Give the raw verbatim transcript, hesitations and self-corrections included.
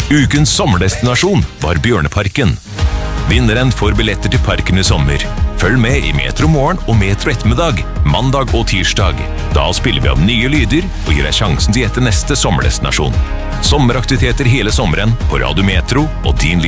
Ukens sommerdestinasjon var Bjørneparken. Vinneren får billetter til parken i sommer. Følg med i Metro Morgen og Metro Ettermiddag, mandag og tirsdag. Da spiller vi av nye lyder og gir deg sjansen til å gjette neste sommerdestinasjon. Sommeraktiviteter hele sommeren på Radio Metro og din